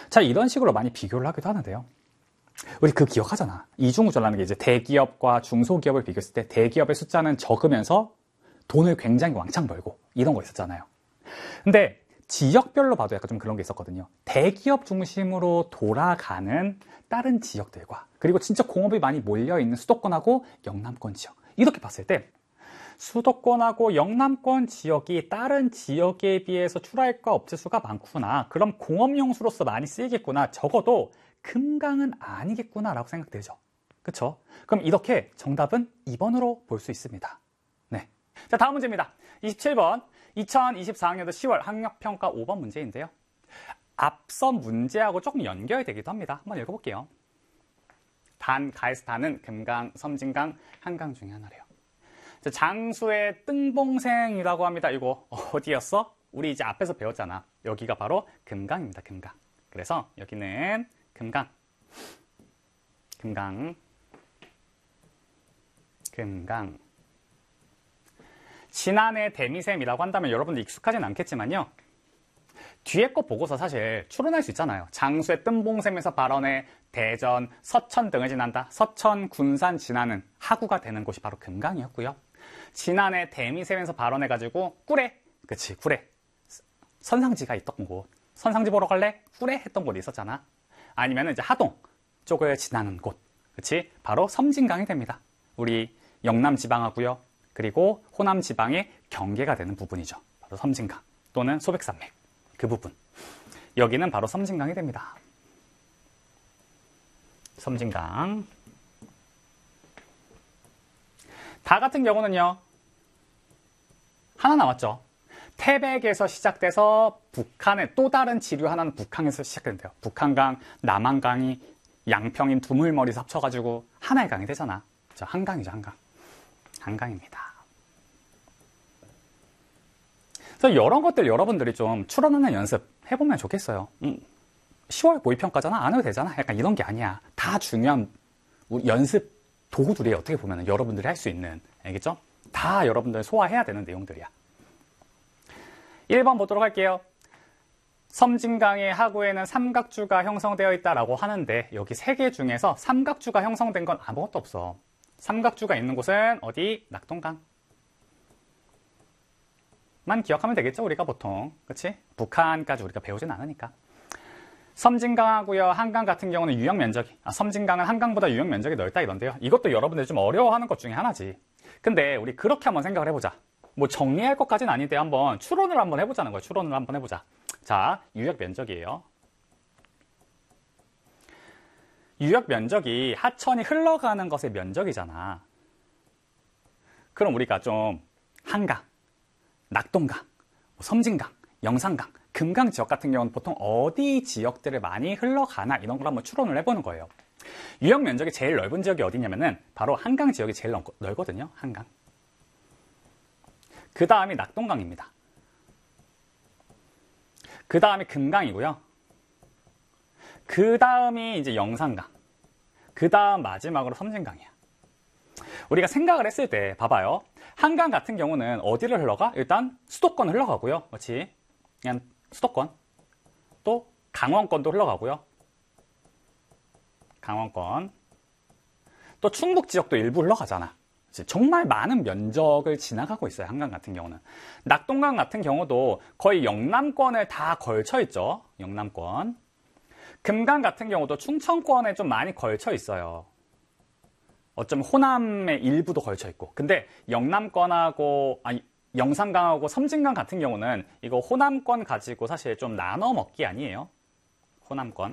자, 이런 식으로 많이 비교를 하기도 하는데요. 우리 그 기억하잖아. 이중구조라는 게 이제 대기업과 중소기업을 비교했을 때 대기업의 숫자는 적으면서 돈을 굉장히 왕창 벌고 이런 거 있었잖아요. 근데 지역별로 봐도 약간 좀 그런 게 있었거든요. 대기업 중심으로 돌아가는 다른 지역들과 그리고 진짜 공업이 많이 몰려있는 수도권하고 영남권 지역, 이렇게 봤을 때 수도권하고 영남권 지역이 다른 지역에 비해서 출하액과 업체 수가 많구나, 그럼 공업용수로서 많이 쓰이겠구나, 적어도 금강은 아니겠구나 라고 생각되죠. 그쵸? 그럼 이렇게 정답은 2번으로 볼 수 있습니다. 네. 자, 다음 문제입니다. 27번 2024학년도 10월 학력평가 5번 문제인데요. 앞선 문제하고 조금 연결되기도 합니다. 한번 읽어볼게요. 단, 가에서 단은 금강, 섬진강, 한강 중에 하나래요. 자, 장수의 뜬봉생이라고 합니다. 이거 어디였어? 우리 이제 앞에서 배웠잖아. 여기가 바로 금강입니다. 금강. 그래서 여기는 금강. 지난해 대미샘이라고 한다면 여러분들 익숙하진 않겠지만요. 뒤에 거 보고서 사실 추론할 수 있잖아요. 장수의 뜬봉샘에서 발원해 대전, 서천 등을 지난다. 서천, 군산 지나는 하구가 되는 곳이 바로 금강이었고요. 지난해 대미샘에서 발원해가지고 꿀에, 그치, 꿀에 선상지가 있던 곳, 선상지 보러 갈래? 꿀에 했던 곳이 있었잖아. 아니면 이제 하동 쪽을 지나는 곳, 그치, 바로 섬진강이 됩니다. 우리 영남 지방하고요, 그리고 호남 지방의 경계가 되는 부분이죠. 바로 섬진강 또는 소백산맥, 그 부분. 여기는 바로 섬진강이 됩니다. 섬진강. 다 같은 경우는요, 하나 남았죠. 태백에서 시작돼서 북한의 또 다른 지류 하나는 북한에서 시작된대요. 북한강, 남한강이 양평인 두물머리에서 합쳐가지고 하나의 강이 되잖아. 저 한강이죠, 한강. 한강입니다. 그래서 이런 것들 여러분들이 좀 추론하는 연습 해보면 좋겠어요. 10월 모의평가잖아, 안 해도 되잖아, 약간 이런 게 아니야. 다 중요한 연습 도구들이 어떻게 보면 여러분들이 할 수 있는, 알겠죠? 다 여러분들 소화해야 되는 내용들이야. 1번 보도록 할게요. 섬진강의 하구에는 삼각주가 형성되어 있다라고 하는데 여기 3개 중에서 삼각주가 형성된 건 아무것도 없어. 삼각주가 있는 곳은 어디? 낙동강. 만 기억하면 되겠죠, 우리가 보통. 그치? 북한까지 우리가 배우진 않으니까. 섬진강하고요, 한강 같은 경우는 유역 면적이, 섬진강은 한강보다 유역 면적이 넓다 이런데요. 이것도 여러분들이 좀 어려워하는 것 중에 하나지. 근데 우리 그렇게 한번 생각을 해보자. 뭐 정리할 것까지는 아닌데 한번 추론을 한번 해보자는 거예요. 추론을 한번 해보자. 자, 유역 면적이에요. 유역 면적이 하천이 흘러가는 것의 면적이잖아. 그럼 우리가 좀 한강, 낙동강, 섬진강, 영산강, 금강 지역 같은 경우는 보통 어디 지역들을 많이 흘러가나 이런 걸 한번 추론을 해보는 거예요. 유역 면적이 제일 넓은 지역이 어디냐면은 바로 한강 지역이 제일 넓거든요. 한강. 그 다음이 낙동강입니다. 그 다음이 금강이고요. 그 다음이 이제 영산강. 그 다음 마지막으로 섬진강이야. 우리가 생각을 했을 때 봐봐요. 한강 같은 경우는 어디를 흘러가? 일단 수도권을 흘러가고요. 그렇지? 그냥 수도권. 또 강원권도 흘러가고요. 강원권. 또 충북 지역도 일부 흘러가잖아. 정말 많은 면적을 지나가고 있어요. 한강 같은 경우는. 낙동강 같은 경우도 거의 영남권을 다 걸쳐 있죠. 영남권. 금강 같은 경우도 충청권에 좀 많이 걸쳐 있어요. 어쩌면 호남의 일부도 걸쳐 있고. 근데 영남권하고, 영산강하고 섬진강 같은 경우는 이거 호남권 가지고 사실 좀 나눠 먹기 아니에요. 호남권.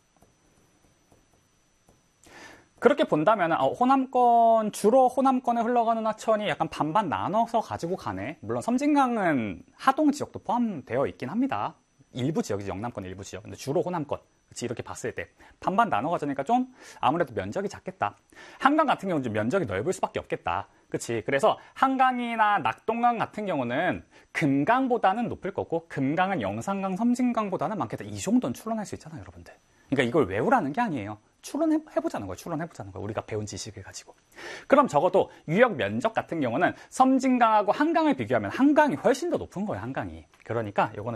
그렇게 본다면 호남권, 주로 호남권에 흘러가는 하천이 약간 반반 나눠서 가지고 가네. 물론 섬진강은 하동 지역도 포함되어 있긴 합니다. 일부 지역이지, 영남권 일부 지역. 근데 주로 호남권. 그치, 이렇게 봤을 때 반반 나눠 가지니까 좀 아무래도 면적이 작겠다. 한강 같은 경우는 좀 면적이 넓을 수밖에 없겠다. 그치? 그래서 한강이나 낙동강 같은 경우는 금강보다는 높을 거고, 금강은 영산강, 섬진강보다는 많겠다. 이 정도는 추론할 수 있잖아요, 여러분들. 그러니까 이걸 외우라는 게 아니에요. 추론해보자는 거예요. 추론해보자는 거예요. 우리가 배운 지식을 가지고. 그럼 적어도 유역 면적 같은 경우는 섬진강하고 한강을 비교하면 한강이 훨씬 더 높은 거예요. 한강이. 그러니까 이거는